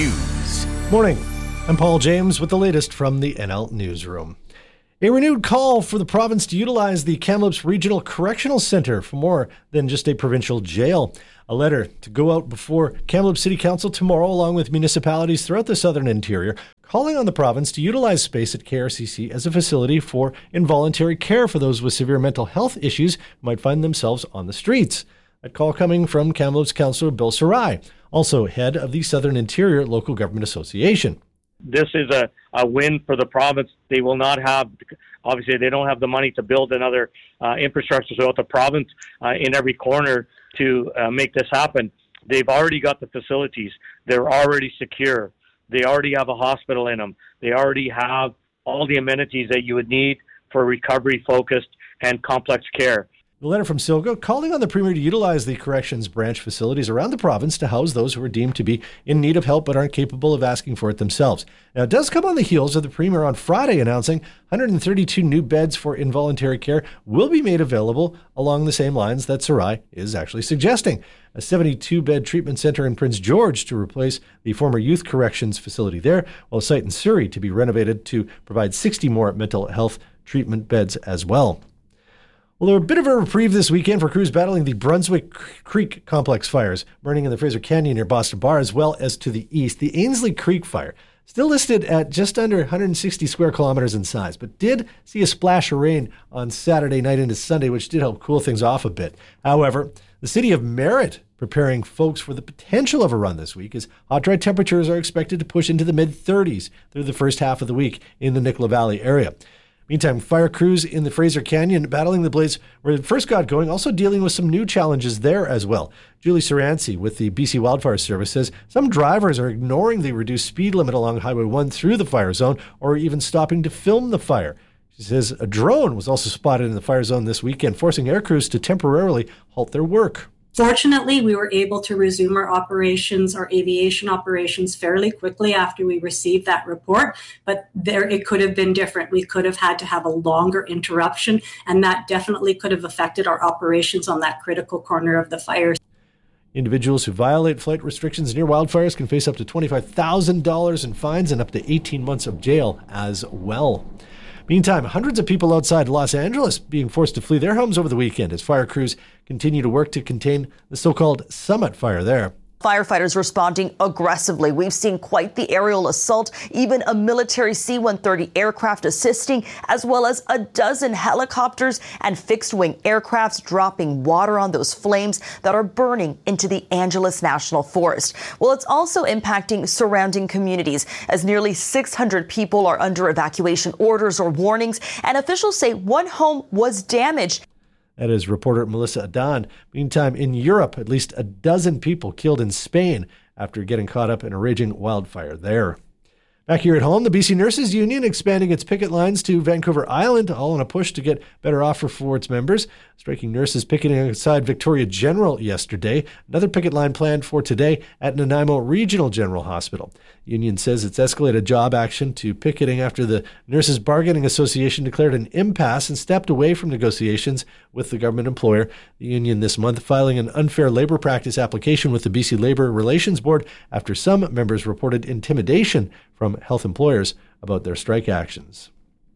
News. Morning. I'm Paul James with the latest from the NL Newsroom. A renewed call for the province to utilize the Kamloops Regional Correctional Centre for more than just a provincial jail. A letter to go out before Kamloops City Council tomorrow, along with municipalities throughout the southern interior, calling on the province to utilize space at KRCC as a facility for involuntary care for those with severe mental health issues who might find themselves on the streets. That call coming from Kamloops Councillor Bill Sarai, also head of the Southern Interior Local Government Association. This is a win for the province. They will not have, obviously, they don't have the money to build another infrastructure throughout the province in every corner to make this happen. They've already got the facilities. They're already secure. They already have a hospital in them. They already have all the amenities that you would need for recovery-focused and complex care. The letter from Silgo calling on the Premier to utilize the corrections branch facilities around the province to house those who are deemed to be in need of help but aren't capable of asking for it themselves. Now, it does come on the heels of the Premier on Friday announcing 132 new beds for involuntary care will be made available along the same lines that Sarai is actually suggesting. A 72-bed treatment centre in Prince George to replace the former youth corrections facility there, while a site in Surrey to be renovated to provide 60 more mental health treatment beds as well. Well, there was a bit of a reprieve this weekend for crews battling the Brunswick Creek complex fires, burning in the Fraser Canyon near Boston Bar, as well as to the east. The Ainslie Creek fire, still listed at just under 160 square kilometers in size, but did see a splash of rain on Saturday night into Sunday, which did help cool things off a bit. However, the city of Merritt preparing folks for the potential of a run this week, as hot, dry temperatures are expected to push into the mid-30s through the first half of the week in the Nicola Valley area. Meantime, fire crews in the Fraser Canyon battling the blaze where it first got going, also dealing with some new challenges there as well. Julie Sarancy with the BC Wildfire Service says some drivers are ignoring the reduced speed limit along Highway 1 through the fire zone or even stopping to film the fire. She says a drone was also spotted in the fire zone this weekend, forcing air crews to temporarily halt their work. Fortunately, we were able to resume our operations, our aviation operations, fairly quickly after we received that report, but it could have been different. We could have had to have a longer interruption, and that definitely could have affected our operations on that critical corner of the fire. Individuals who violate flight restrictions near wildfires can face up to $25,000 in fines and up to 18 months of jail as well. Meantime, hundreds of people outside Los Angeles being forced to flee their homes over the weekend as fire crews continue to work to contain the so-called Summit fire there. Firefighters responding aggressively. We've seen quite the aerial assault, even a military C-130 aircraft assisting, as well as a dozen helicopters and fixed-wing aircrafts dropping water on those flames that are burning into the Angeles National Forest. Well, it's also impacting surrounding communities as nearly 600 people are under evacuation orders or warnings, and officials say one home was damaged. That is reporter Melissa Adan. Meantime, in Europe, at least a dozen people killed in Spain after getting caught up in a raging wildfire there. Back here at home, the BC Nurses Union expanding its picket lines to Vancouver Island, all in a push to get better offer for its members. Striking nurses picketing outside Victoria General yesterday. Another picket line planned for today at Nanaimo Regional General Hospital. The union says it's escalated job action to picketing after the Nurses Bargaining Association declared an impasse and stepped away from negotiations with the government employer. The union this month filing an unfair labor practice application with the BC Labour Relations Board after some members reported intimidation from health employers about their strike actions.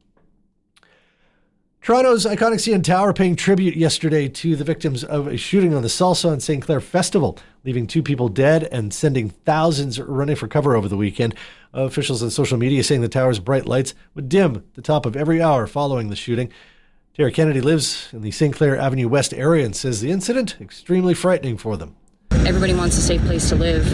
Toronto's iconic CN Tower paying tribute yesterday to the victims of a shooting on the Salsa and St. Clair Festival, leaving 2 people dead and sending thousands running for cover over the weekend. Officials on social media saying the tower's bright lights would dim the top of every hour following the shooting. Tara Kennedy lives in the St. Clair Avenue West area and says the incident extremely frightening for them. Everybody wants a safe place to live,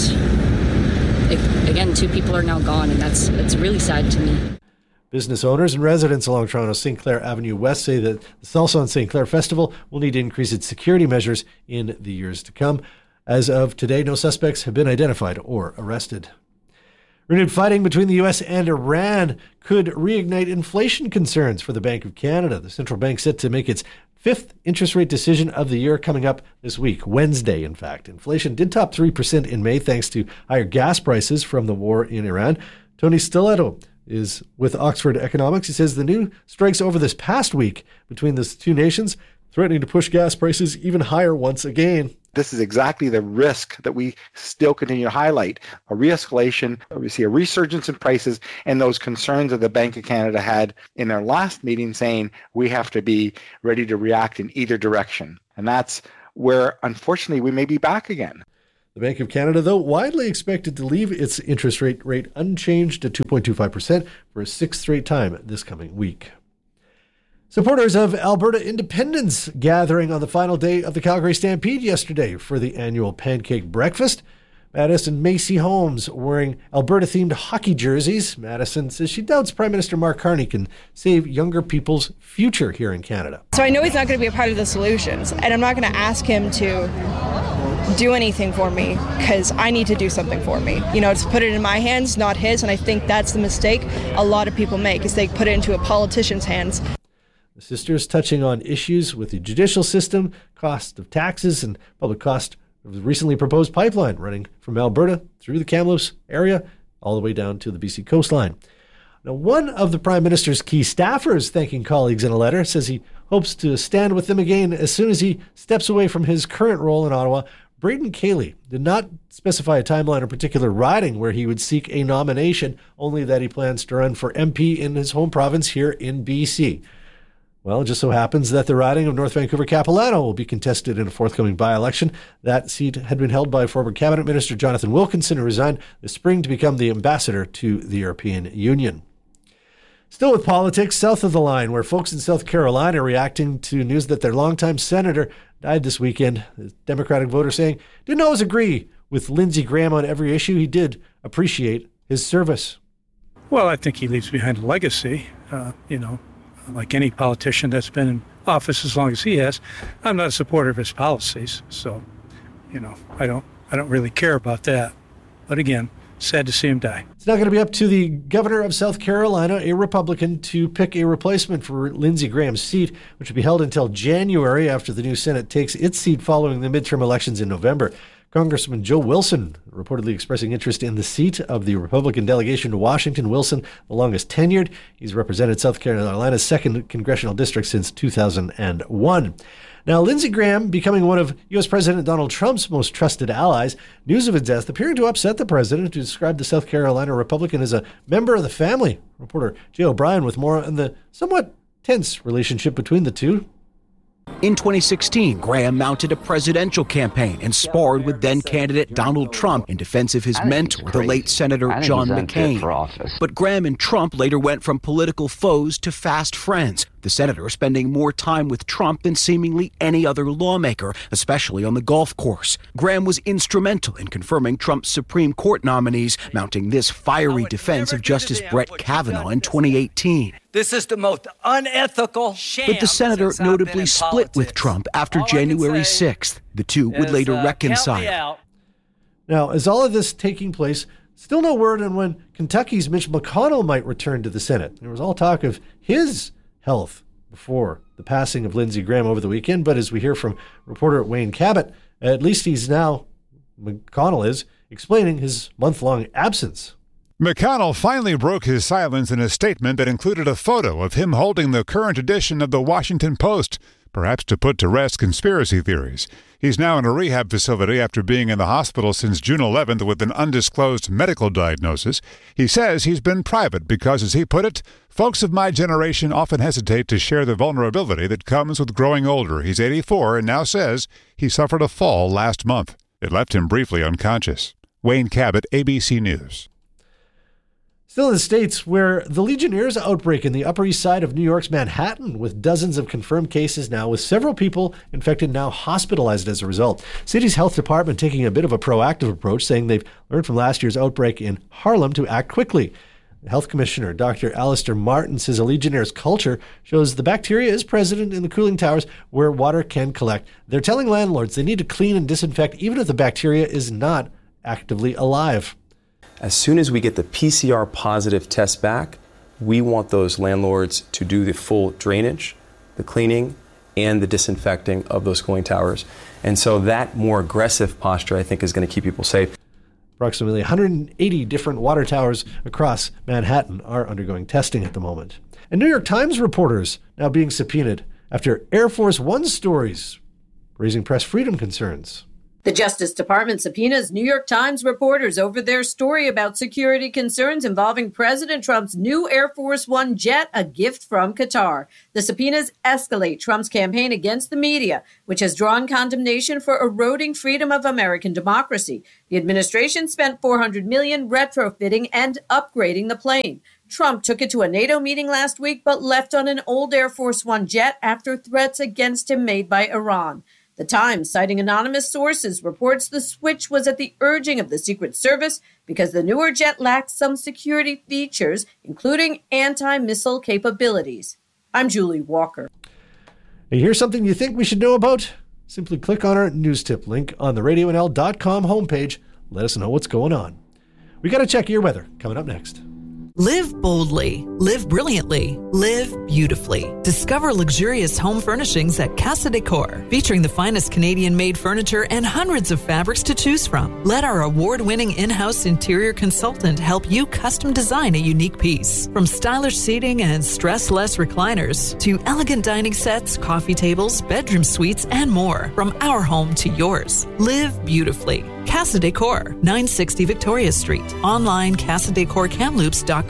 and again, 2 people are now gone, and that's really sad to me. Business owners and residents along Toronto's St. Clair Avenue West say that the Salsa and St. Clair Festival will need to increase its security measures in the years to come. As of today, no suspects have been identified or arrested. Renewed fighting between the U.S. and Iran could reignite inflation concerns for the Bank of Canada. The central bank set to make its 5th interest rate decision of the year coming up this week, Wednesday, in fact. Inflation did top 3% in May thanks to higher gas prices from the war in Iran. Tony Stiletto is with Oxford Economics. He says the new strikes over this past week between the two nations threatening to push gas prices even higher once again. This is exactly the risk that we still continue to highlight. A re-escalation, we see a resurgence in prices, and those concerns that the Bank of Canada had in their last meeting saying we have to be ready to react in either direction. And that's where, unfortunately, we may be back again. The Bank of Canada, though, widely expected to leave its interest rate unchanged at 2.25% for a sixth straight time this coming week. Supporters of Alberta independence gathering on the final day of the Calgary Stampede yesterday for the annual pancake breakfast. Madison Macy Holmes wearing Alberta-themed hockey jerseys. Madison says she doubts Prime Minister Mark Carney can save younger people's future here in Canada. So I know he's not going to be a part of the solutions, and I'm not going to ask him to do anything for me because I need to do something for me. You know, to put it in my hands, not his, and I think that's the mistake a lot of people make is they put it into a politician's hands. The sisters touching on issues with the judicial system, cost of taxes, and public cost of the recently proposed pipeline running from Alberta through the Kamloops area all the way down to the BC coastline. Now, one of the Prime Minister's key staffers, thanking colleagues in a letter, says he hopes to stand with them again as soon as he steps away from his current role in Ottawa. Braden Cayley did not specify a timeline or particular riding where he would seek a nomination, only that he plans to run for MP in his home province here in BC. Well, it just so happens that the riding of North Vancouver-Capilano will be contested in a forthcoming by-election. That seat had been held by former Cabinet Minister Jonathan Wilkinson, who resigned this spring to become the ambassador to the European Union. Still with politics, south of the line, where folks in South Carolina are reacting to news that their longtime senator died this weekend. The Democratic voter saying, didn't always agree with Lindsey Graham on every issue. He did appreciate his service. Well, I think he leaves behind a legacy, like any politician that's been in office as long as he has. I'm not a supporter of his policies, so, I don't really care about that. But again, sad to see him die. It's now going to be up to the governor of South Carolina, a Republican, to pick a replacement for Lindsey Graham's seat, which will be held until January after the new Senate takes its seat following the midterm elections in November. Congressman Joe Wilson reportedly expressing interest in the seat of the Republican delegation to Washington. Wilson, the longest tenured. He's represented South Carolina's 2nd congressional district since 2001. Now, Lindsey Graham becoming one of U.S. President Donald Trump's most trusted allies. News of his death appearing to upset the president, who described the South Carolina Republican as a member of the family. Reporter Jay O'Brien with more on the somewhat tense relationship between the two. In 2016, Graham mounted a presidential campaign and sparred with then-candidate Donald Trump in defense of his mentor, the late Senator John McCain. But Graham and Trump later went from political foes to fast friends, the senator spending more time with Trump than seemingly any other lawmaker, especially on the golf course. Graham was instrumental in confirming Trump's Supreme Court nominees, mounting this fiery defense of Justice Brett Kavanaugh in 2018. This is the most unethical sham. But the senator notably split with Trump after January 6th. The two would later reconcile. Now, as all of this taking place, still no word on when Kentucky's Mitch McConnell might return to the Senate. There was all talk of his health before the passing of Lindsey Graham over the weekend, but as we hear from reporter Wayne Cabot, at least McConnell is explaining his month-long absence. McConnell finally broke his silence in a statement that included a photo of him holding the current edition of the Washington Post, perhaps to put to rest conspiracy theories. He's now in a rehab facility after being in the hospital since June 11th with an undisclosed medical diagnosis. He says he's been private because, as he put it, folks of my generation often hesitate to share the vulnerability that comes with growing older. He's 84 and now says he suffered a fall last month. It left him briefly unconscious. Wayne Cabot, ABC News. Still in the States, where the Legionnaires' outbreak in the Upper East Side of New York's Manhattan, with dozens of confirmed cases now, with several people infected now hospitalized as a result. City's health department taking a bit of a proactive approach, saying they've learned from last year's outbreak in Harlem to act quickly. The health commissioner, Dr. Alistair Martin, says a Legionnaire's culture shows the bacteria is present in the cooling towers where water can collect. They're telling landlords they need to clean and disinfect even if the bacteria is not actively alive. As soon as we get the PCR positive test back, we want those landlords to do the full drainage, the cleaning, and the disinfecting of those cooling towers. And so that more aggressive posture, I think, is going to keep people safe. Approximately 180 different water towers across Manhattan are undergoing testing at the moment. And New York Times reporters now being subpoenaed after Air Force One stories raising press freedom concerns. The Justice Department subpoenas New York Times reporters over their story about security concerns involving President Trump's new Air Force One jet, a gift from Qatar. The subpoenas escalate Trump's campaign against the media, which has drawn condemnation for eroding freedom of American democracy. The administration spent $400 million retrofitting and upgrading the plane. Trump took it to a NATO meeting last week, but left on an old Air Force One jet after threats against him made by Iran. The Times, citing anonymous sources, reports the switch was at the urging of the Secret Service because the newer jet lacks some security features, including anti-missile capabilities. I'm Julie Walker. Hey, here's something you think we should know about? Simply click on our news tip link on the RadioNL.com homepage. Let us know what's going on. We got to check your weather coming up next. Live boldly, live brilliantly, live beautifully. Discover luxurious home furnishings at Casa Decor, featuring the finest Canadian-made furniture and hundreds of fabrics to choose from. Let our award-winning in-house interior consultant help you custom design a unique piece. From stylish seating and stress-less recliners to elegant dining sets, coffee tables, bedroom suites, and more. From our home to yours. Live beautifully. Casa Decor, 960 Victoria Street. Online, CasaDecorKamloops.com.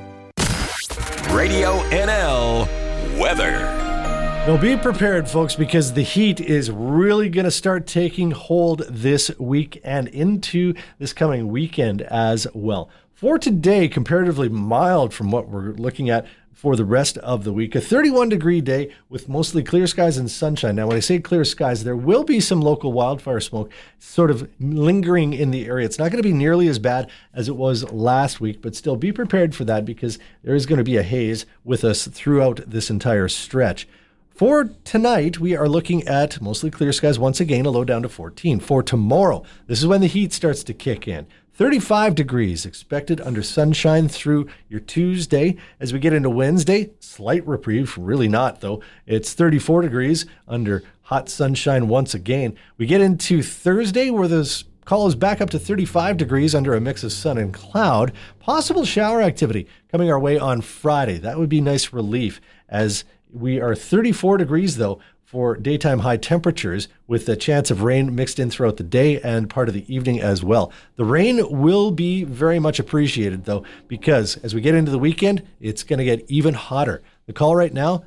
Radio NL weather. Now be prepared, folks, because the heat is really going to start taking hold this week and into this coming weekend as well. For today, comparatively mild from what we're looking at for the rest of the week. A 31-degree day with mostly clear skies and sunshine. Now, when I say clear skies, there will be some local wildfire smoke sort of lingering in the area. It's not going to be nearly as bad as it was last week, but still be prepared for that because there is going to be a haze with us throughout this entire stretch. For tonight, we are looking at mostly clear skies once again, a low down to 14. For tomorrow, this is when the heat starts to kick in. 35 degrees expected under sunshine through your Tuesday. As we get into Wednesday, slight reprieve, really not though. It's 34 degrees under hot sunshine once again. We get into Thursday where this call is back up to 35 degrees under a mix of sun and cloud. Possible shower activity coming our way on Friday. That would be nice relief as we are 34 degrees though for daytime high temperatures with the chance of rain mixed in throughout the day and part of the evening as well. The rain will be very much appreciated though, because as we get into the weekend, it's going to get even hotter. The call right now,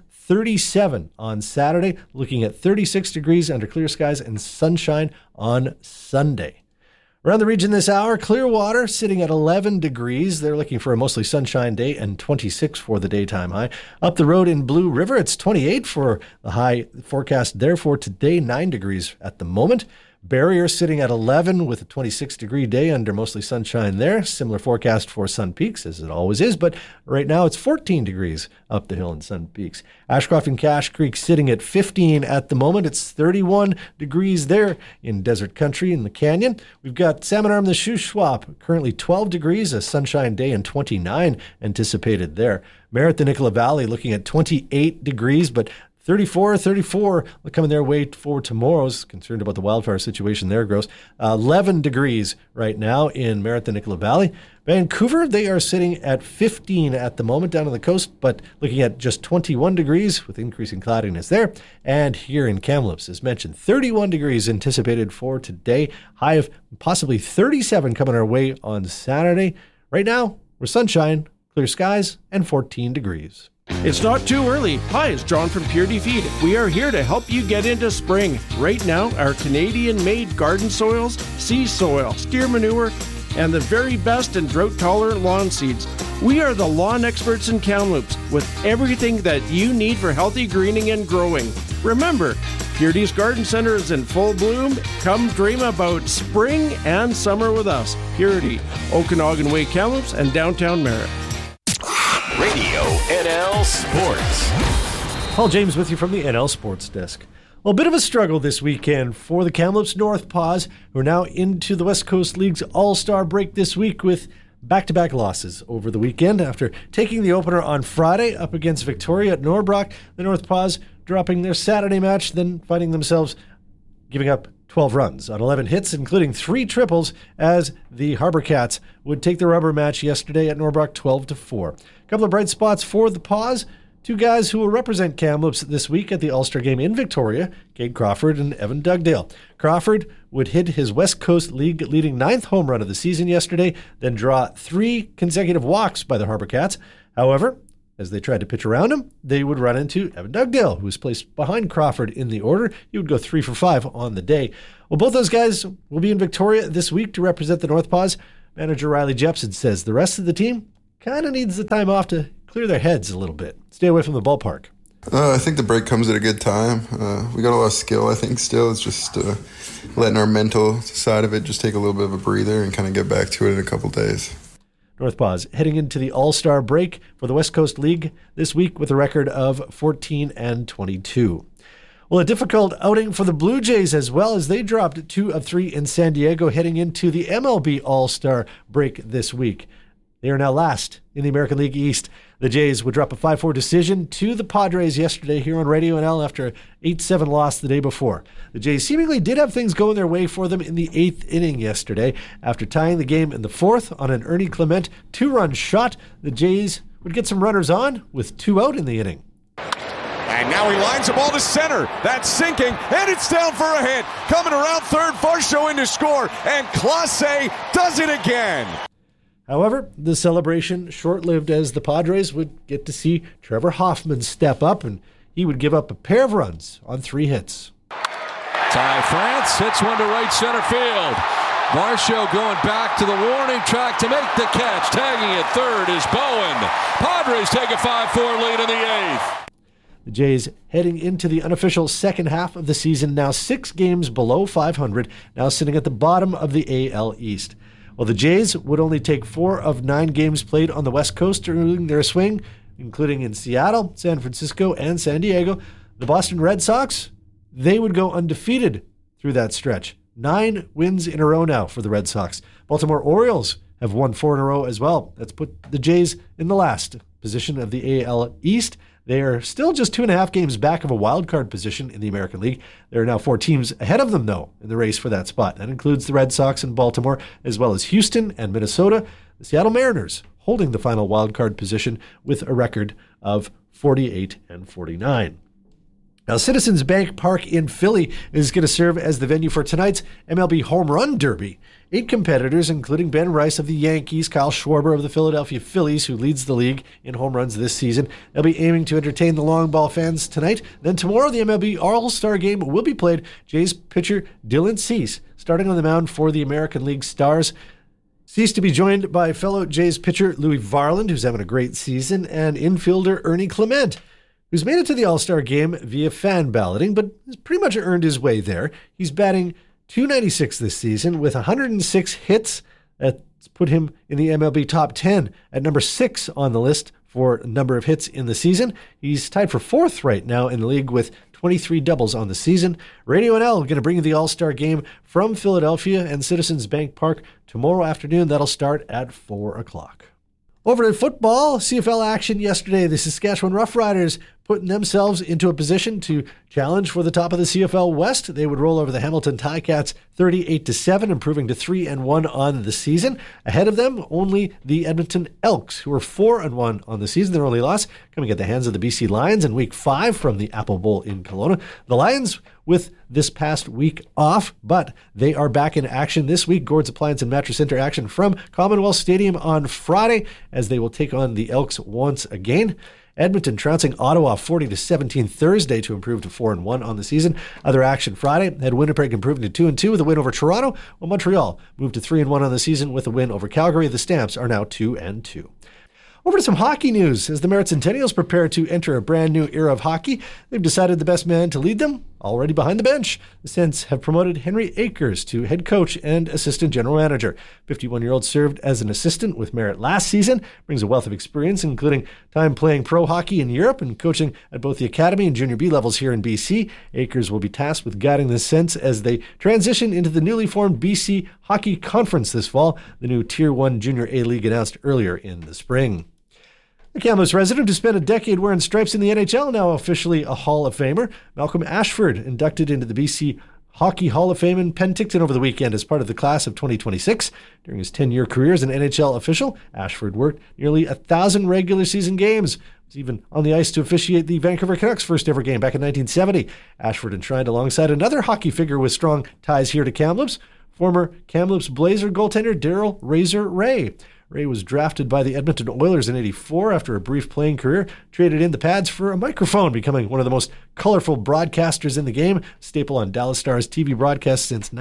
37 on Saturday, looking at 36 degrees under clear skies and sunshine on Sunday. Around the region this hour, Clearwater sitting at 11 degrees. They're looking for a mostly sunshine day and 26 for the daytime high. Up the road in Blue River, it's 28 for the high forecast there for today, 9 degrees at the moment. Barrier sitting at 11 with a 26-degree day under mostly sunshine there. Similar forecast for Sun Peaks, as it always is, but right now it's 14 degrees up the hill in Sun Peaks. Ashcroft and Cache Creek sitting at 15 at the moment. It's 31 degrees there in Desert Country in the Canyon. We've got Salmon Arm, the Shuswap, currently 12 degrees, a sunshine day, and 29 anticipated there. Merritt, the Nicola Valley, looking at 28 degrees, but 34 coming their way for tomorrow's. Concerned about the wildfire situation there, gross. 11 degrees right now in Merritt, the Nicola Valley. Vancouver, they are sitting at 15 at the moment down on the coast, but looking at just 21 degrees with increasing cloudiness there. And here in Kamloops, as mentioned, 31 degrees anticipated for today. High of possibly 37 coming our way on Saturday. Right now, we're sunshine, clear skies, and 14 degrees. It's not too early. Hi, it's John from Purity Feed. We are here to help you get into spring. Right now, our Canadian-made garden soils, sea soil, steer manure, and the very best in drought-tolerant lawn seeds. We are the lawn experts in Kamloops with everything that you need for healthy greening and growing. Remember, Purity's Garden Center is in full bloom. Come dream about spring and summer with us. Purity, Okanagan Way, Kamloops, and downtown Merritt. Radio NL Sports. Paul James with you from the NL Sports Desk. Well, a bit of a struggle this weekend for the Kamloops North Paws, who are now into the West Coast League's All-Star break this week with back-to-back losses over the weekend. After taking the opener on Friday up against Victoria at Norbrock, the North Paws dropping their Saturday match, then finding themselves giving up 12 runs on 11 hits, including 3 triples, as the Harbor Cats would take the rubber match yesterday at Norbrock 12-4. A couple of bright spots for the Paws. Two guys who will represent Kamloops this week at the All-Star Game in Victoria, Cade Crawford and Evan Dugdale. Crawford would hit his West Coast League leading 9th home run of the season yesterday, then draw 3 consecutive walks by the Harbour Cats. However, as they tried to pitch around him, they would run into Evan Dugdale, who was placed behind Crawford in the order. He would go 3 for 5 on the day. Well, both those guys will be in Victoria this week to represent the North Paws. Manager Riley Jepson says the rest of the team kind of needs the time off to clear their heads a little bit. Stay away from the ballpark. I think the break comes at a good time. We got a lot of skill, I think, still. It's just letting our mental side of it just take a little bit of a breather and kind of get back to it in a couple days. North Paws heading into the All-Star break for the West Coast League this week with a record of 14-22. Well, a difficult outing for the Blue Jays as well, as they dropped 2 of 3 in San Diego heading into the MLB All-Star break this week. They are now last in the American League East. The Jays would drop a 5-4 decision to the Padres yesterday here on Radio NL after an 8-7 loss the day before. The Jays seemingly did have things going their way for them in the 8th inning yesterday. After tying the game in the 4th on an Ernie Clement 2-run shot, the Jays would get some runners on with 2 out in the inning. And now he lines the ball to center. That's sinking, and it's down for a hit. Coming around third, Varsho in to score, and Clase does it again. However, the celebration short-lived as the Padres would get to see Trevor Hoffman step up, and he would give up a pair of runs on 3 hits. Ty France hits one to right center field. Varsho going back to the warning track to make the catch. Tagging at third is Bowen. Padres take a 5-4 lead in the 8th. The Jays heading into the unofficial second half of the season, now 6 games below 500, now sitting at the bottom of the AL East. Well, the Jays would only take 4 of 9 games played on the West Coast during their swing, including in Seattle, San Francisco, and San Diego. The Boston Red Sox, they would go undefeated through that stretch. 9 wins in a row now for the Red Sox. Baltimore Orioles have won 4 in a row as well. That's put the Jays in the last position of the AL East. They are still just 2.5 games back of a wild card position in the American League. There are now 4 teams ahead of them, though, in the race for that spot. That includes the Red Sox and Baltimore, as well as Houston and Minnesota. The Seattle Mariners holding the final wild card position with a record of 48-49. Now, Citizens Bank Park in Philly is going to serve as the venue for tonight's MLB Home Run Derby. 8 competitors, including Ben Rice of the Yankees, Kyle Schwarber of the Philadelphia Phillies, who leads the league in home runs this season. They'll be aiming to entertain the long ball fans tonight. Then tomorrow, the MLB All-Star Game will be played. Jays pitcher Dylan Cease starting on the mound for the American League Stars. Cease to be joined by fellow Jays pitcher Louis Varland, who's having a great season, and infielder Ernie Clement, who's made it to the All-Star Game via fan balloting, but has pretty much earned his way there. He's batting .296 this season with 106 hits. That's put him in the MLB top 10 at number 6 on the list for number of hits in the season. He's tied for 4th right now in the league with 23 doubles on the season. Radio NL going to bring you the All-Star Game from Philadelphia and Citizens Bank Park tomorrow afternoon. That'll start at 4 o'clock. Over to football, CFL action yesterday. The Saskatchewan Roughriders putting themselves into a position to challenge for the top of the CFL West. They would roll over the Hamilton Ticats 38-7, improving to 3-1 on the season. Ahead of them, only the Edmonton Elks, who are 4-1 on the season. Their only loss coming at the hands of the BC Lions in Week 5 from the Apple Bowl in Kelowna. The Lions with this past week off, but they are back in action this week. Gord's Appliance and Mattress Center action from Commonwealth Stadium on Friday as they will take on the Elks once again. Edmonton trouncing Ottawa 40-17 Thursday to improve to 4-1 on the season. Other action Friday had Winnipeg improving to 2-2 with a win over Toronto, while Montreal moved to 3-1 on the season with a win over Calgary. The Stamps are now 2-2. Over to some hockey news. As the Merritt Centennials prepare to enter a brand new era of hockey, they've decided the best man to lead them already behind the bench. The Sens have promoted Henry Akers to head coach and assistant general manager. 51-year-old served as an assistant with Merritt last season, brings a wealth of experience, including time playing pro hockey in Europe and coaching at both the academy and junior B levels here in BC. Akers will be tasked with guiding the Sens as they transition into the newly formed BC Hockey Conference this fall, the new Tier 1 Junior A League announced earlier in the spring. The Kamloops resident who spent a decade wearing stripes in the NHL, now officially a Hall of Famer. Malcolm Ashford inducted into the BC Hockey Hall of Fame in Penticton over the weekend as part of the class of 2026. During his 10-year career as an NHL official, Ashford worked nearly 1,000 regular season games. Was even on the ice to officiate the Vancouver Canucks' first ever game back in 1970. Ashford enshrined alongside another hockey figure with strong ties here to Kamloops, former Kamloops Blazer goaltender Daryl Razor Ray. Ray was drafted by the Edmonton Oilers in '84 after a brief playing career, traded in the pads for a microphone, becoming one of the most colorful broadcasters in the game, staple on Dallas Stars TV broadcasts since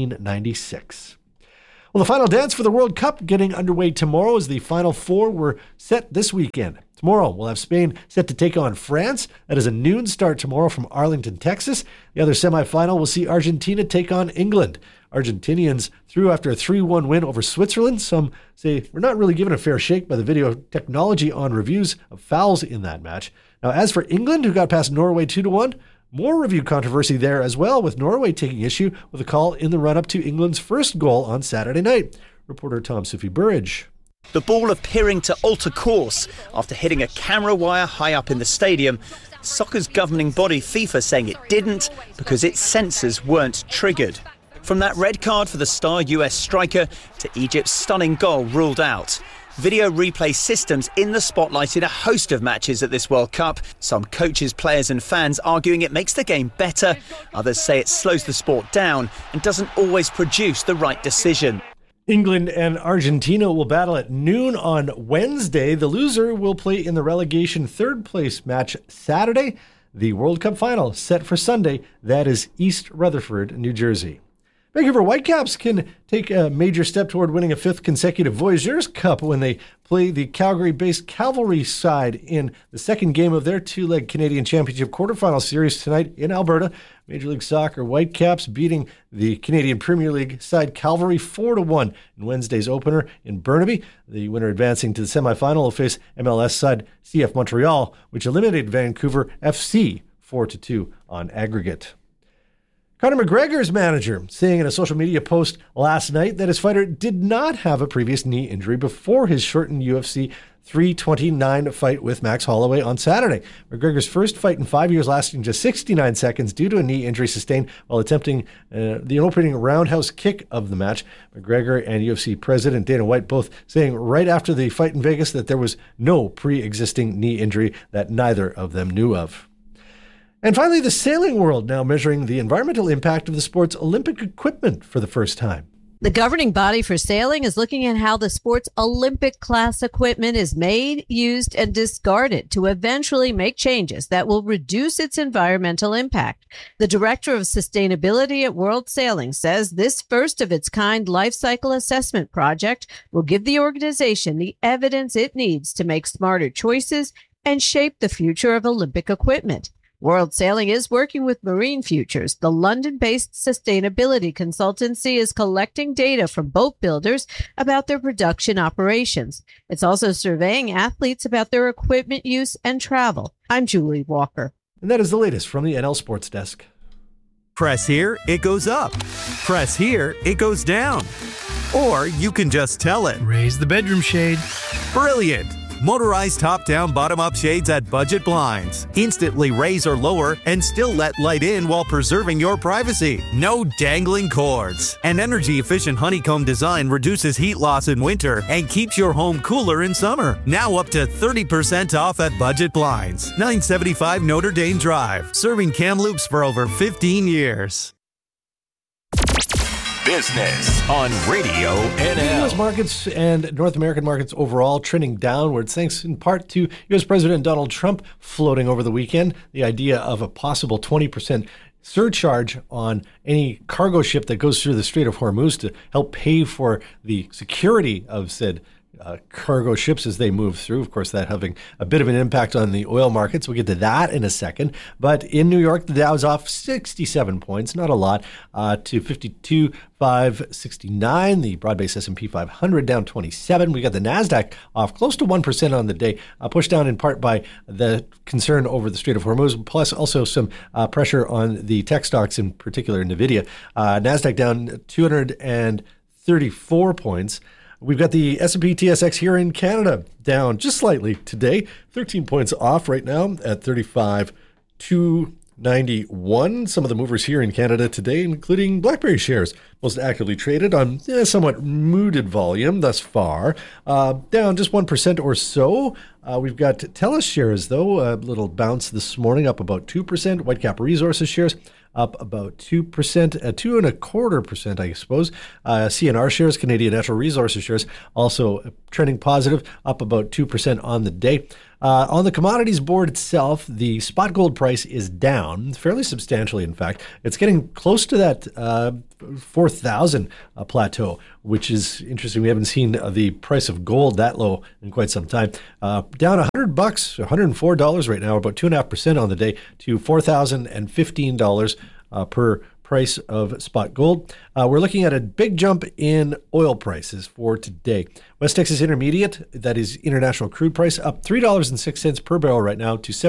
1996. Well, the final dance for the World Cup getting underway tomorrow as the Final Four were set this weekend. Tomorrow, we'll have Spain set to take on France. That is a noon start tomorrow from Arlington, Texas. The other semifinal will see Argentina take on England. Argentinians through after a 3-1 win over Switzerland. Some say we're not really given a fair shake by the video technology on reviews of fouls in that match. Now, as for England, who got past Norway 2-1, more review controversy there as well, with Norway taking issue with a call in the run-up to England's first goal on Saturday night. Reporter Tom Sufi-Burridge. The ball appearing to alter course after hitting a camera wire high up in the stadium. Soccer's governing body FIFA saying it didn't because its sensors weren't triggered. From that red card for the star US striker to Egypt's stunning goal ruled out. Video replay systems in the spotlight in a host of matches at this World Cup. Some coaches, players and fans arguing it makes the game better. Others say it slows the sport down and doesn't always produce the right decision. England and Argentina will battle at noon on Wednesday. The loser will play in the relegation third place match Saturday. The World Cup final set for Sunday. That is East Rutherford, New Jersey. Vancouver Whitecaps can take a major step toward winning a fifth consecutive Voyageurs Cup when they play the Calgary-based Cavalry side in the second game of their two-leg Canadian Championship quarterfinal series tonight in Alberta. Major League Soccer Whitecaps beating the Canadian Premier League side Cavalry 4-1 in Wednesday's opener in Burnaby. The winner advancing to the semifinal will face MLS side CF Montreal, which eliminated Vancouver FC 4-2 on aggregate. Conor McGregor's manager saying in a social media post last night that his fighter did not have a previous knee injury before his shortened UFC 329 fight with Max Holloway on Saturday. McGregor's first fight in 5 years lasting just 69 seconds due to a knee injury sustained while attempting the opening roundhouse kick of the match. McGregor and UFC president Dana White both saying right after the fight in Vegas that there was no pre-existing knee injury that neither of them knew of. And finally, the sailing world now measuring the environmental impact of the sport's Olympic equipment for the first time. The governing body for sailing is looking at how the sport's Olympic class equipment is made, used, and discarded to eventually make changes that will reduce its environmental impact. The director of sustainability at World Sailing says this first of its kind life cycle assessment project will give the organization the evidence it needs to make smarter choices and shape the future of Olympic equipment. World Sailing is working with Marine Futures. The London-based sustainability consultancy is collecting data from boat builders about their production operations. It's also surveying athletes about their equipment use and travel. I'm Julie Walker. And that is the latest from the NL Sports Desk. Press here, it goes up. Press here, it goes down. Or you can just tell it. Raise the bedroom shade. Brilliant. Motorized top-down, bottom-up shades at Budget Blinds. Instantly raise or lower and still let light in while preserving your privacy. No dangling cords. An energy-efficient honeycomb design reduces heat loss in winter and keeps your home cooler in summer. Now up to 30% off at Budget Blinds. 975 Notre Dame Drive. Serving Kamloops for over 15 years. Business on Radio NL. U.S. markets and North American markets overall trending downwards, thanks in part to U.S. President Donald Trump floating over the weekend the idea of a possible 20% surcharge on any cargo ship that goes through the Strait of Hormuz to help pay for the security of said cargo ships as they move through. Of course, that having a bit of an impact on the oil markets. We'll get to that in a second. But in New York, the Dow's off 67 points, not a lot, to 52,569. The broad-based S&P 500 down 27. We got the NASDAQ off close to 1% on the day, pushed down in part by the concern over the Strait of Hormuz, plus also some pressure on the tech stocks, in particular NVIDIA. NASDAQ down 234 points. We've got the S&P TSX here in Canada down just slightly today, 13 points off right now at 35,200. 91. Some of the movers here in Canada today, including BlackBerry shares, most actively traded on somewhat muted volume thus far, down just 1% or so. We've got TELUS shares, though, a little bounce this morning, up about 2%. Whitecap Resources shares up about 2%, 2.25%, I suppose. CNR shares, Canadian Natural Resources shares, also trending positive, up about 2% on the day. On the commodities board itself, the spot gold price is down fairly substantially. In fact, it's getting close to that 4,000 plateau, which is interesting. We haven't seen the price of gold that low in quite some time. Down $100, $104 right now, about 2.5% on the day, to $4,015 per price of spot gold. We're looking at a big jump in oil prices for today. West Texas Intermediate, that is international crude price, up $3.06 per barrel right now to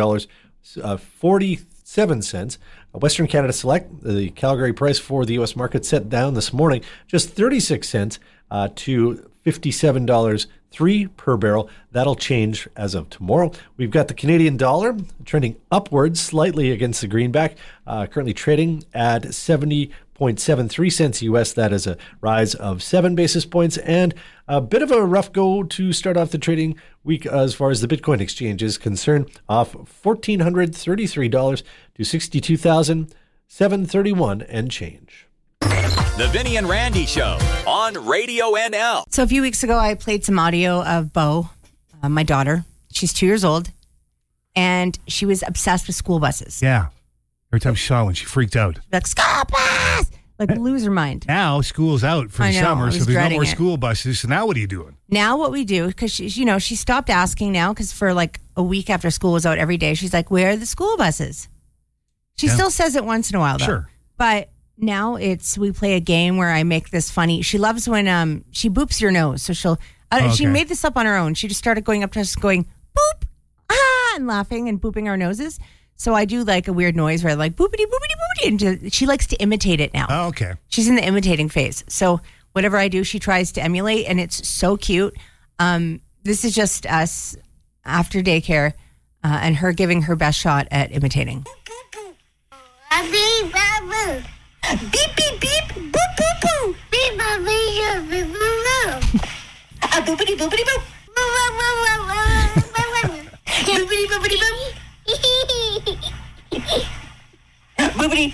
$74.47. Western Canada Select, the Calgary price for the U.S. market, set down this morning just 36 cents to $57.03 per barrel. That'll change as of tomorrow. We've got the Canadian dollar trending upwards slightly against the greenback, currently trading at 70.73 cents U.S. That is a rise of 7 basis points, and a bit of a rough go to start off the trading week as far as the Bitcoin exchange is concerned, off $1,433 to $62,731 and change. The Vinny and Randy Show on Radio NL. So a few weeks ago, I played some audio of Bo, my daughter. She's 2 years old, and she was obsessed with school buses. Yeah. Every time she saw one, she freaked out. Like, school bus! Like, lose her mind. Now, school's out for the summer, so there's no more school buses. So now what are you doing? Now what we do, because she stopped asking now, because for like a week after school was out every day, she's like, where are the school buses? She still says it once in a while, though. Sure. But now we play a game where I make this funny. She loves when she boops your nose. So she made this up on her own. She just started going up to us going, boop, and laughing and booping our noses. So I do like a weird noise where I like boopity, boopity, boopity. And she likes to imitate it now. Oh, okay. She's in the imitating phase. So whatever I do, she tries to emulate, and it's so cute. This is just us after daycare and her giving her best shot at imitating. Beep, beep, beep, boop, boop, boop. Beep, boop, beep, boop, boop. Boopity, boopity, boop. Boopity, boopity, boop. Boopity.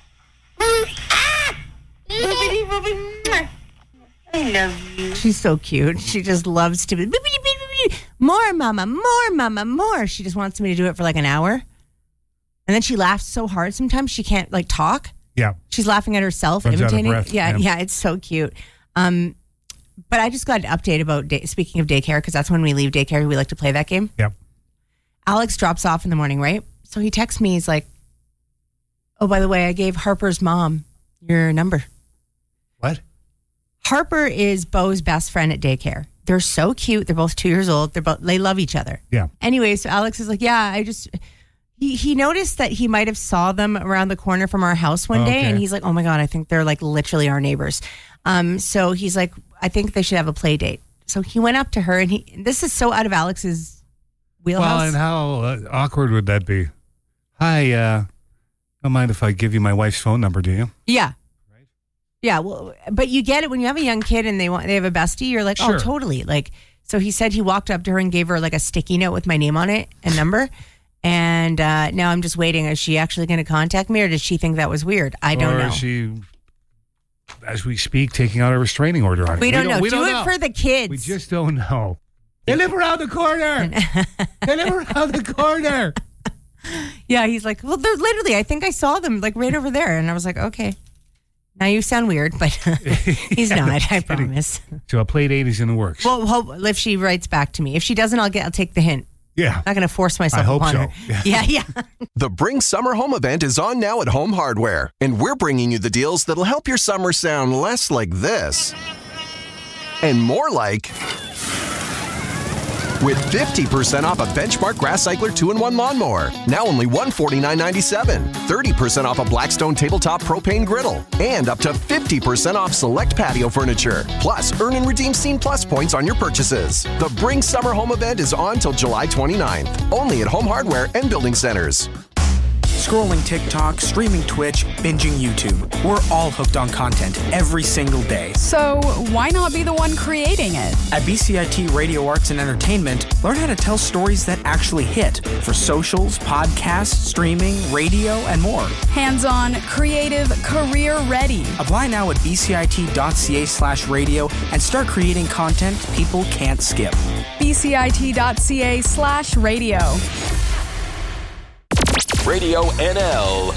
Boopity, boopity. I love you. She's so cute. She just loves to be boopity, boopity, boopity. More, mama, more, mama, more. She just wants me to do it for like an hour. And then she laughs so hard sometimes she can't like talk. Yeah. She's laughing at herself, imitating. Yeah, it's so cute. But I just got an update about, speaking of daycare, because that's when we leave daycare, we like to play that game. Yep. Alex drops off in the morning, right? So he texts me, he's like, oh, by the way, I gave Harper's mom your number. What? Harper is Bo's best friend at daycare. They're so cute. They're both 2 years old. They love each other. Yeah. Anyway, so Alex is like, yeah, He noticed that he might have saw them around the corner from our house one day, and he's like, oh my God, I think they're like literally our neighbors. So he's like, I think they should have a play date. So he went up to her, and this is so out of Alex's wheelhouse. Well, and how awkward would that be? Hi, don't mind if I give you my wife's phone number, do you? Yeah. Right. Yeah, well, but you get it when you have a young kid and they have a bestie, you're like, oh, totally. Like, so he said he walked up to her and gave her like a sticky note with my name on it and number. And now I'm just waiting. Is she actually going to contact me, or does she think that was weird? I don't know. Or is she, as we speak, taking out a restraining order on it? We don't know. Do it for the kids. We just don't know. They live around the corner. They live around the corner. Yeah, he's like, well, they're literally, I think I saw them like right over there. And I was like, okay. Now you sound weird, but he's not, I promise. So a play date is in the works. Well, if she writes back to me. If she doesn't, I'll take the hint. Yeah. I'm not going to force myself upon her. Yeah. The Bring Summer Home event is on now at Home Hardware, and we're bringing you the deals that'll help your summer sound less like this and more like, with 50% off a Benchmark Grass Cycler 2-in-1 lawnmower, now only $149.97, 30% off a Blackstone tabletop propane griddle, and up to 50% off select patio furniture. Plus, earn and redeem Scene Plus points on your purchases. The Bring Summer Home event is on till July 29th, only at Home Hardware and Building Centers. Scrolling TikTok, streaming Twitch, binging YouTube. We're all hooked on content every single day. So why not be the one creating it? At BCIT Radio Arts and Entertainment, learn how to tell stories that actually hit for socials, podcasts, streaming, radio, and more. Hands-on, creative, career-ready. Apply now at bcit.ca/radio and start creating content people can't skip. bcit.ca/radio. Radio NL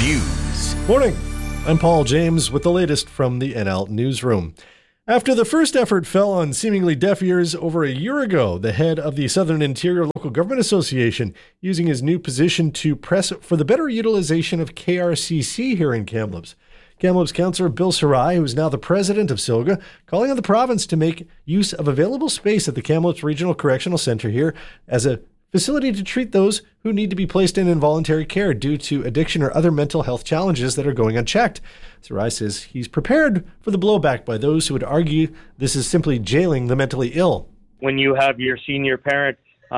News. Morning. I'm Paul James with the latest from the NL Newsroom. After the first effort fell on seemingly deaf ears over a year ago, the head of the Southern Interior Local Government Association using his new position to press for the better utilization of KRCC here in Kamloops. Kamloops Councillor Bill Sarai, who is now the president of SILGA, calling on the province to make use of available space at the Kamloops Regional Correctional Centre here as a facility to treat those who need to be placed in involuntary care due to addiction or other mental health challenges that are going unchecked. Sarai says he's prepared for the blowback by those who would argue this is simply jailing the mentally ill. When you have your senior parent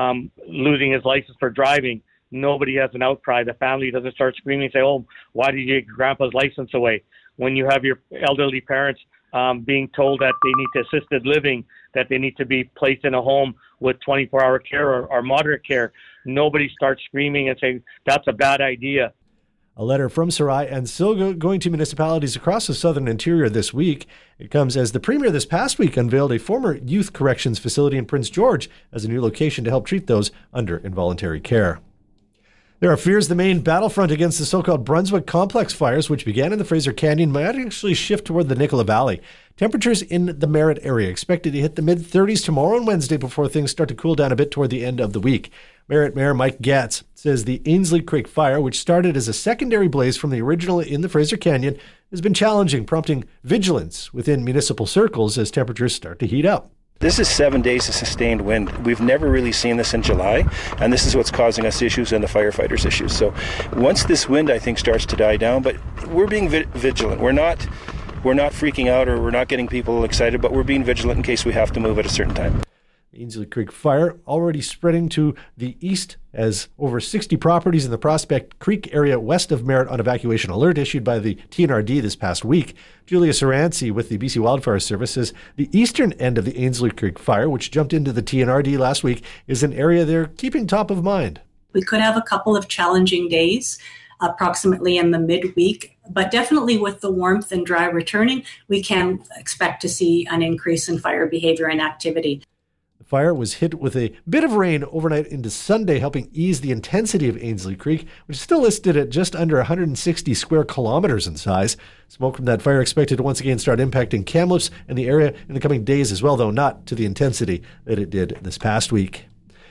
losing his license for driving, nobody has an outcry. The family doesn't start screaming and say, oh, why did you take grandpa's license away? When you have your elderly parents being told that they need to assisted living, that they need to be placed in a home with 24-hour care or moderate care, nobody starts screaming and saying, that's a bad idea. A letter from Sarai and SILGA going to municipalities across the Southern Interior this week. It comes as the Premier this past week unveiled a former youth corrections facility in Prince George as a new location to help treat those under involuntary care. There are fears the main battlefront against the so-called Brunswick Complex fires, which began in the Fraser Canyon, might actually shift toward the Nicola Valley. Temperatures in the Merritt area expected to hit the mid-30s tomorrow and Wednesday before things start to cool down a bit toward the end of the week. Merritt Mayor Mike Gatz says the Ainslie Creek fire, which started as a secondary blaze from the original in the Fraser Canyon, has been challenging, prompting vigilance within municipal circles as temperatures start to heat up. This is 7 days of sustained wind. We've never really seen this in July, and this is what's causing us issues and the firefighters issues. So once this wind, I think, starts to die down, but we're being vigilant. We're not freaking out or we're not getting people excited, but we're being vigilant in case we have to move at a certain time. The Ainslie Creek fire already spreading to the east as over 60 properties in the Prospect Creek area west of Merritt on evacuation alert issued by the TNRD this past week. Julia Saranci with the BC Wildfire Service says the eastern end of the Ainslie Creek fire, which jumped into the TNRD last week, is an area they're keeping top of mind. We could have a couple of challenging days, approximately in the midweek, but definitely with the warmth and dry returning, we can expect to see an increase in fire behavior and activity. The fire was hit with a bit of rain overnight into Sunday, helping ease the intensity of Ainslie Creek, which is still listed at just under 160 square kilometers in size. Smoke from that fire expected to once again start impacting Kamloops and the area in the coming days as well, though not to the intensity that it did this past week.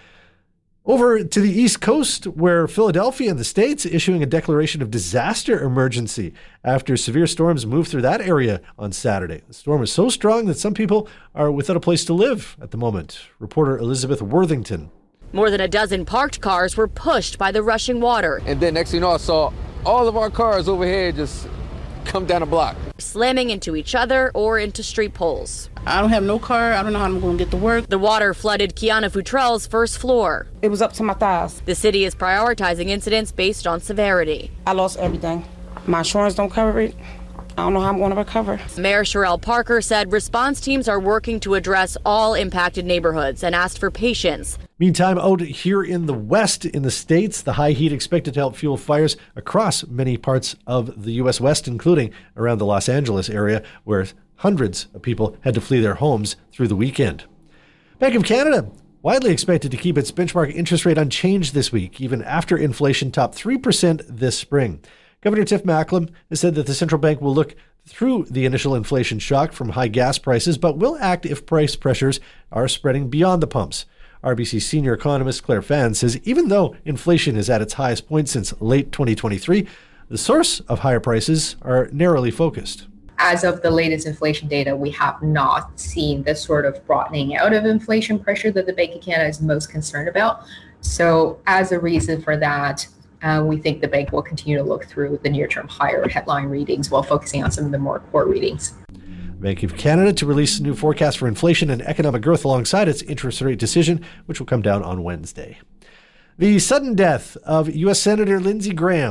Over to the East Coast, where Philadelphia and the States issuing a declaration of disaster emergency after severe storms moved through that area on Saturday. The storm is so strong that some people are without a place to live at the moment. Reporter Elizabeth Worthington. More than a dozen parked cars were pushed by the rushing water. And then next thing you know, I saw all of our cars over here just come down a block, slamming into each other or into street poles. I don't have no car. I don't know how I'm going to get to work. The water flooded Kiana Futrell's first floor. It was up to my thighs. The city is prioritizing incidents based on severity. I lost everything. My insurance don't cover it. I don't know how I'm going to recover. Mayor Sherelle Parker said response teams are working to address all impacted neighborhoods and asked for patience. Meantime, out here in the West, in the States, the high heat expected to help fuel fires across many parts of the U.S. West, including around the Los Angeles area, where hundreds of people had to flee their homes through the weekend. Bank of Canada, widely expected to keep its benchmark interest rate unchanged this week, even after inflation topped 3% this spring. Governor Tiff Macklem has said that the central bank will look through the initial inflation shock from high gas prices, but will act if price pressures are spreading beyond the pumps. RBC senior economist Claire Fan says even though inflation is at its highest point since late 2023, the source of higher prices are narrowly focused. As of the latest inflation data, we have not seen the sort of broadening out of inflation pressure that the Bank of Canada is most concerned about. So as a reason for that, we think the bank will continue to look through the near-term higher headline readings while focusing on some of the more core readings. Bank of Canada to release a new forecast for inflation and economic growth alongside its interest rate decision, which will come down on Wednesday. The sudden death of U.S. Senator Lindsey Graham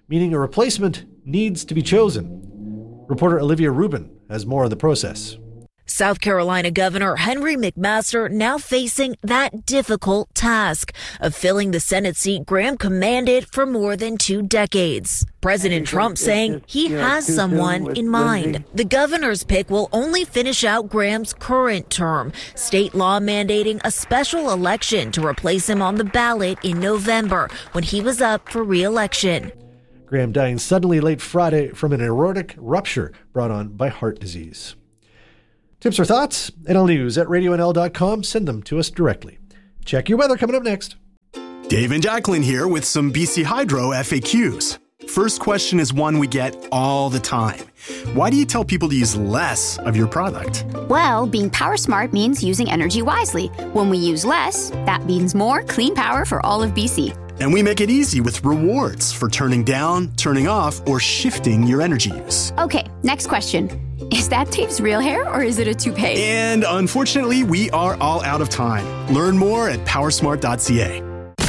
meaning a replacement needs to be chosen. Reporter Olivia Rubin has more on the process. South Carolina Governor Henry McMaster now facing that difficult task of filling the Senate seat Graham commanded for more than 2 decades. President Trump saying he has someone in mind. The governor's pick will only finish out Graham's current term, state law mandating a special election to replace him on the ballot in November when he was up for re-election. Graham dying suddenly late Friday from an aortic rupture brought on by heart disease. Tips or thoughts? NL News at radionl.com. Send them to us directly. Check your weather coming up next. Dave and Jacqueline here with some BC Hydro FAQs. First question is one we get all the time. Why do you tell people to use less of your product? Well, being power smart means using energy wisely. When we use less, that means more clean power for all of BC. And we make it easy with rewards for turning down, turning off, or shifting your energy use. Okay, next question. Is that Dave's real hair or is it a toupee? And unfortunately, we are all out of time. Learn more at powersmart.ca.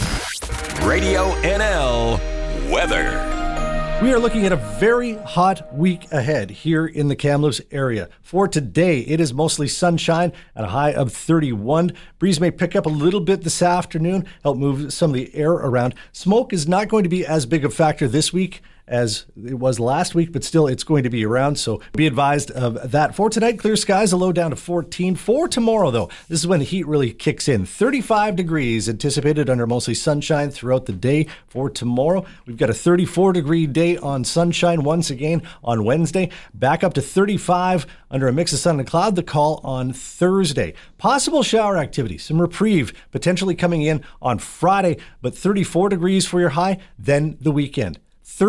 Radio NL weather. We are looking at a very hot week ahead here in the Kamloops area. For today, it is mostly sunshine at a high of 31. Breeze may pick up a little bit this afternoon, help move some of the air around. Smoke is not going to be as big a factor this week as it was last week, but still it's going to be around, so be advised of that. For tonight, clear skies, a low down to 14. For tomorrow, though, this is when the heat really kicks in. 35 degrees anticipated under mostly sunshine throughout the day. For tomorrow, we've got a 34-degree day on sunshine once again on Wednesday. Back up to 35 under a mix of sun and cloud, the call on Thursday. Possible shower activity, some reprieve potentially coming in on Friday, but 34 degrees for your high, then the weekend.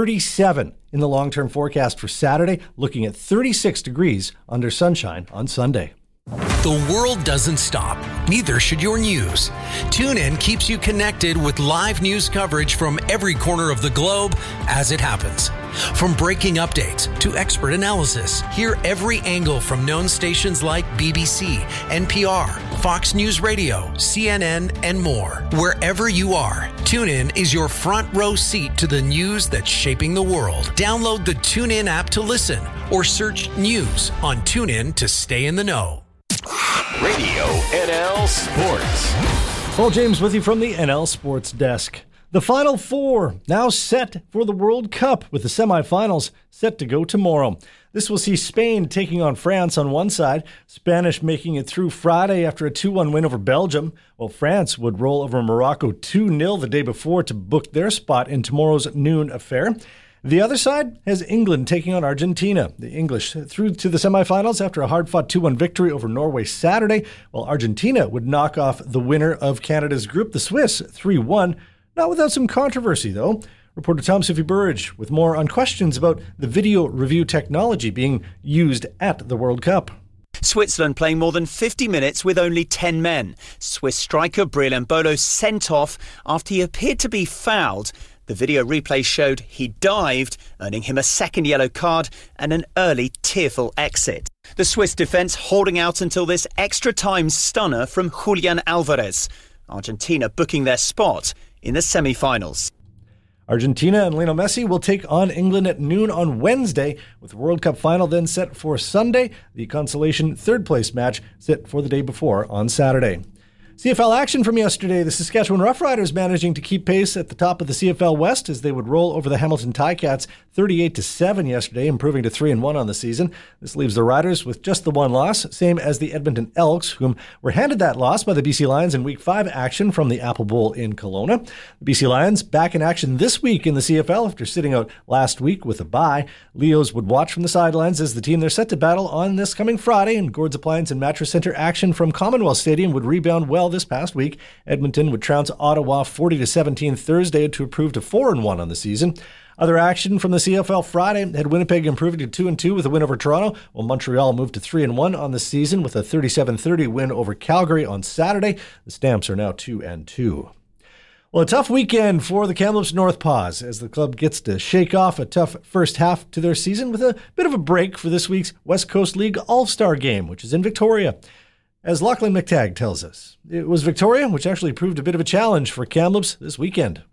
37 in the long-term forecast for Saturday, looking at 36 degrees under sunshine on Sunday. The world doesn't stop. Neither should your news. TuneIn keeps you connected with live news coverage from every corner of the globe as it happens. From breaking updates to expert analysis, hear every angle from known stations like BBC, NPR, Fox News Radio, CNN, and more. Wherever you are, TuneIn is your front row seat to the news that's shaping the world. Download the TuneIn app to listen or search news on TuneIn to stay in the know. Radio NL Sports. Paul James with you from the NL Sports Desk. The Final Four now set for the World Cup, with the semifinals set to go tomorrow. This will see Spain taking on France on one side, Spanish making it through Friday after a 2-1 win over Belgium, while France would roll over Morocco 2-0 the day before to book their spot in tomorrow's noon affair. The other side has England taking on Argentina. The English through to the semifinals after a hard-fought 2-1 victory over Norway Saturday, while Argentina would knock off the winner of Canada's group, the Swiss, 3-1. Not without some controversy, though. Reporter Tom Sophie Burridge with more on questions about the video review technology being used at the World Cup. Switzerland playing more than 50 minutes with only 10 men. Swiss striker Breel Embolo sent off after he appeared to be fouled. The video replay showed he dived, earning him a second yellow card and an early tearful exit. The Swiss defence holding out until this extra time stunner from Julian Alvarez. Argentina booking their spot in the semi-finals. Argentina and Lionel Messi will take on England at noon on Wednesday, with the World Cup final then set for Sunday. The consolation third-place match set for the day before on Saturday. CFL action from yesterday. The Saskatchewan Roughriders managing to keep pace at the top of the CFL West as they would roll over the Hamilton Ticats 38-7 yesterday, improving to 3-1 on the season. This leaves the Riders with just the one loss, same as the Edmonton Elks, whom were handed that loss by the BC Lions in Week 5 action from the Apple Bowl in Kelowna. The BC Lions back in action this week in the CFL after sitting out last week with a bye. Leos would watch from the sidelines as the team they're set to battle on this coming Friday, and Gord's Appliance and Mattress Center action from Commonwealth Stadium would rebound well this past week. Edmonton would trounce Ottawa 40-17 Thursday to improve to 4-1 on the season. Other action from the CFL Friday had Winnipeg improving to 2-2 with a win over Toronto, while Montreal moved to 3-1 on the season with a 37-30 win over Calgary on Saturday. The Stamps are now 2-2. Well, a tough weekend for the Kamloops North Paws as the club gets to shake off a tough first half to their season with a bit of a break for this week's West Coast League All-Star Game, which is in Victoria. As Lachlan McTagg tells us, it was Victoria which actually proved a bit of a challenge for Kamloops this weekend.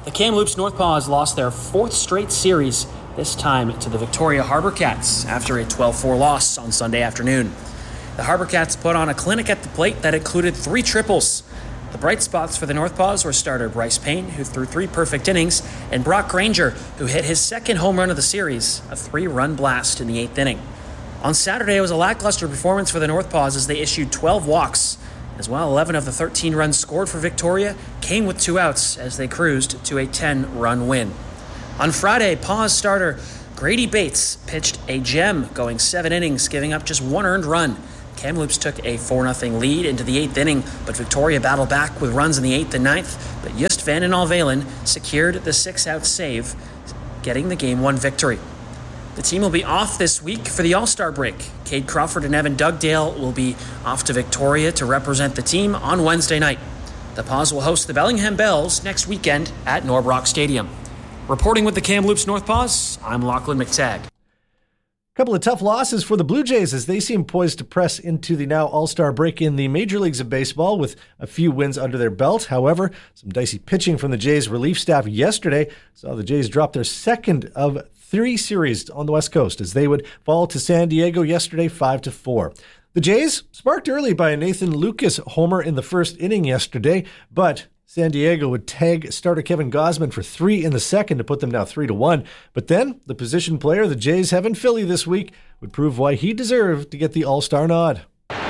The Kamloops Northpaws lost their 4th straight series, this time to the Victoria Harbour Cats after a 12-4 loss on Sunday afternoon. The Harbour Cats put on a clinic at the plate that included 3 triples. The bright spots for the Northpaws were starter Bryce Payne, who threw 3 perfect innings, and Brock Granger, who hit his 2nd home run of the series, a 3-run blast in the 8th inning. On Saturday, it was a lackluster performance for the Northpaws as they issued 12 walks. As well, 11 of the 13 runs scored for Victoria came with 2 outs as they cruised to a 10-run win. On Friday, Paws starter Grady Bates pitched a gem, going 7 innings, giving up just 1 earned run. Kamloops took a 4-0 lead into the 8th inning, but Victoria battled back with runs in the 8th and 9th, but Just Van den Alvelen secured the 6-out save, getting the Game 1 victory. The team will be off this week for the All-Star break. Cade Crawford and Evan Dugdale will be off to Victoria to represent the team on Wednesday night. The Paws will host the Bellingham Bells next weekend at Norbrook Stadium. Reporting with the Kamloops Northpaws, I'm Lachlan McTagg. Couple of tough losses for the Blue Jays as they seem poised to press into the now All-Star break in the major leagues of baseball with a few wins under their belt. However, some dicey pitching from the Jays relief staff yesterday saw the Jays drop their 2nd of 3 series on the West Coast as they would fall to San Diego yesterday 5-4. The Jays sparked early by a Nathan Lucas homer in the 1st inning yesterday, but San Diego would tag starter Kevin Gausman for 3 in the 2nd to put them now 3-1. But then the position player the Jays have in Philly this week would prove why he deserved to get the All-Star nod.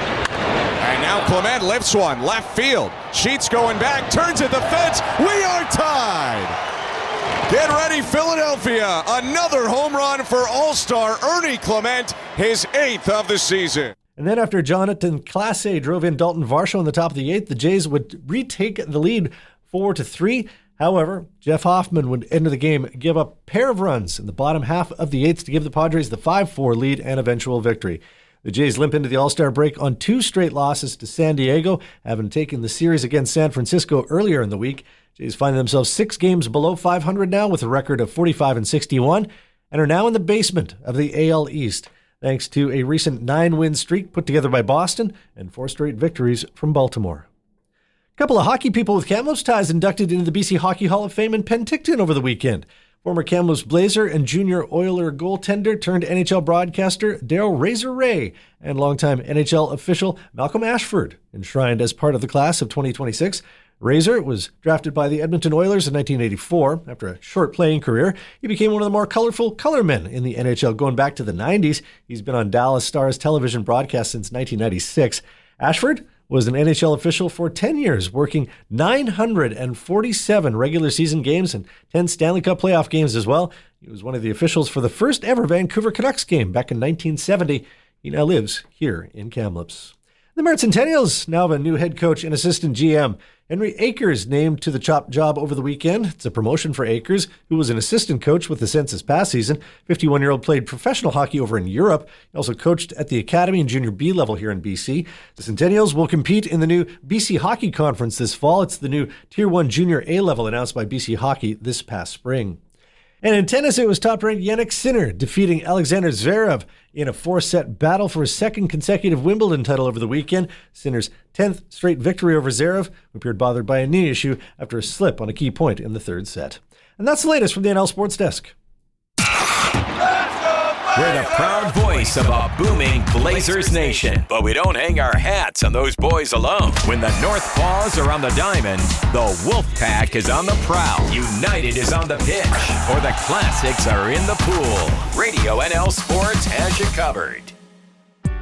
And now Clement lifts one, left field. Sheets going back, turns at the fence. We are tied. Get ready, Philadelphia. Another home run for All-Star Ernie Clement, his 8th of the season. And then after Jonathan Clase drove in Dalton Varsho in the top of the 8th, the Jays would retake the lead 4-3. However, Jeff Hoffman would enter the game, give up a pair of runs in the bottom half of the 8th to give the Padres the 5-4 lead and eventual victory. The Jays limp into the All-Star break on 2 straight losses to San Diego, having taken the series against San Francisco earlier in the week. Jays find themselves 6 games below 500 now with a record of 45-61 and are now in the basement of the AL East, thanks to a recent 9-win streak put together by Boston and 4 straight victories from Baltimore. A couple of hockey people with Kamloops ties inducted into the BC Hockey Hall of Fame in Penticton over the weekend. Former Kamloops Blazer and junior Oiler goaltender turned NHL broadcaster Daryl Razor Ray and longtime NHL official Malcolm Ashford enshrined as part of the class of 2026. Razor was drafted by the Edmonton Oilers in 1984. After a short playing career, he became one of the more colorful colormen in the NHL going back to the 90s. He's been on Dallas Stars television broadcast since 1996. Ashford was an NHL official for 10 years, working 947 regular season games and 10 Stanley Cup playoff games as well. He was one of the officials for the first ever Vancouver Canucks game back in 1970. He now lives here in Kamloops. The Merritt Centennials now have a new head coach and assistant GM. Henry Akers named to the job over the weekend. It's a promotion for Akers, who was an assistant coach with the Sens this past season. 51-year-old played professional hockey over in Europe. He also coached at the academy and junior B level here in BC. The Centennials will compete in the new BC Hockey Conference this fall. It's the new Tier 1 junior A level announced by BC Hockey this past spring. And in tennis, it was top-ranked Jannik Sinner defeating Alexander Zverev in a 4-set battle for his 2nd consecutive Wimbledon title over the weekend. Sinner's 10th straight victory over Zverev, who appeared bothered by a knee issue after a slip on a key point in the 3rd set. And that's the latest from the NL Sports Desk. We're the proud voice of a booming Blazers nation. But we don't hang our hats on those boys alone. When the Northpaws are on the diamond, the Wolfpack is on the prowl. United is on the pitch. Or the Classics are in the pool. Radio NL Sports has you covered.